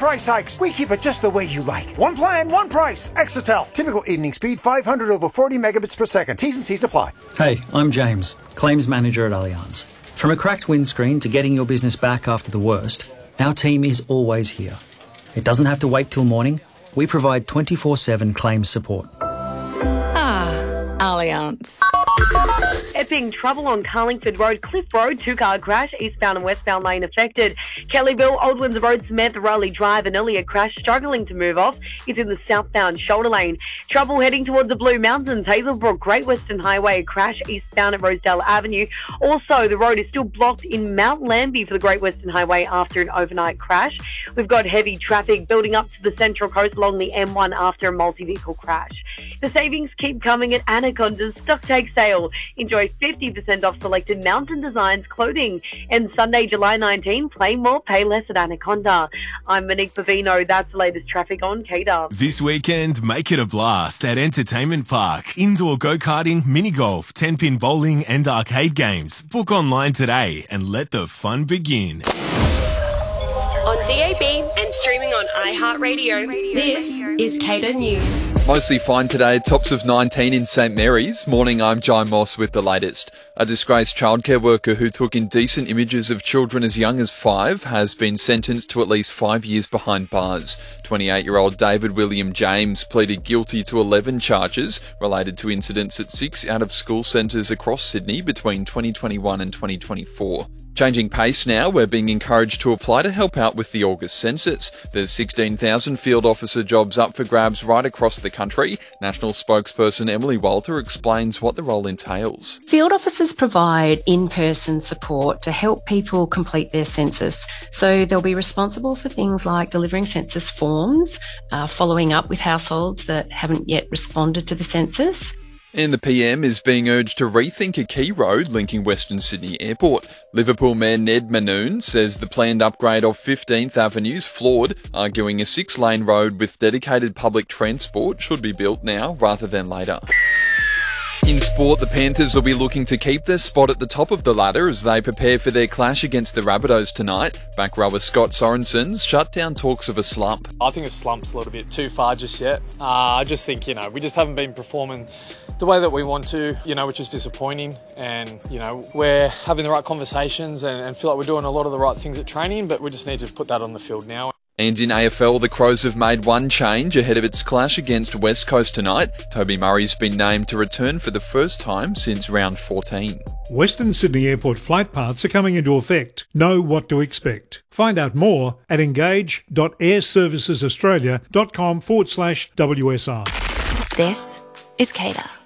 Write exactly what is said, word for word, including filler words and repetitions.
price hikes. We keep it just the way you like. One plan, one price. Exetel. Typical evening speed five hundred over forty megabits per second. T's and C's apply. Hey, I'm James, Claims Manager at Allianz. From a cracked windscreen to getting your business back after the worst, our team is always here. It doesn't have to wait till morning. We provide twenty-four seven claims support. Ah, Allianz. Epping, trouble on Carlingford Road, Cliff Road, two-car crash, eastbound and westbound lane affected. Kellyville, Old Windsor Road, Smith, Rowley Drive, an earlier crash struggling to move off is in the southbound shoulder lane. Trouble heading towards the Blue Mountains, Hazelbrook, Great Western Highway, crash eastbound at Rosedale Avenue. Also, the road is still blocked in Mount Lambie for the Great Western Highway after an overnight crash. We've got heavy traffic building up to the Central Coast along the M one after a multi-vehicle crash. The savings keep coming at Anaconda's Stock Take Sale. Enjoy fifty percent off selected Mountain Designs clothing. And Sunday, July nineteenth, play more, pay less at Anaconda. I'm Monique Bavino. That's the latest traffic on K W. This weekend, make it a blast at Entertainment Park. Indoor go-karting, mini-golf, ten-pin bowling and arcade games. Book online today and let the fun begin. On D A B and streaming on iHeartRadio, this is K W News. Mostly fine today, tops of nineteen in St Mary's. Morning, I'm Jai Moss with the latest. A disgraced childcare worker who took indecent images of children as young as five has been sentenced to at least five years behind bars. twenty-eight-year-old David William James pleaded guilty to eleven charges related to incidents at six out-of-school centres across Sydney between twenty twenty-one and twenty twenty-four. Changing pace now, we're being encouraged to apply to help out with the August census. There's sixteen thousand field officer jobs up for grabs right across the country. National spokesperson Emily Walter explains what the role entails. Field officers provide in-person support to help people complete their census. So they'll be responsible for things like delivering census forms, uh, following up with households that haven't yet responded to the census. And the P M is being urged to rethink a key road linking Western Sydney Airport. Liverpool Mayor Ned Manoon says the planned upgrade of fifteenth Avenue is flawed, arguing a six-lane road with dedicated public transport should be built now rather than later. In sport, the Panthers will be looking to keep their spot at the top of the ladder as they prepare for their clash against the Rabbitohs tonight. Back rower Scott Sorensen's shut down talks of a slump. I think a slump's a little bit too far just yet. Uh, I just think, you know, we just haven't been performing the way that we want to, you know, which is disappointing. And, you know, we're having the right conversations and, and feel like we're doing a lot of the right things at training, but we just need to put that on the field now. And in A F L, the Crows have made one change ahead of its clash against West Coast tonight. Toby Murray's been named to return for the first time since round fourteen. Western Sydney Airport flight paths are coming into effect. Know what to expect. Find out more at engage.airservicesaustralia.com forward slash WSR. This is K W.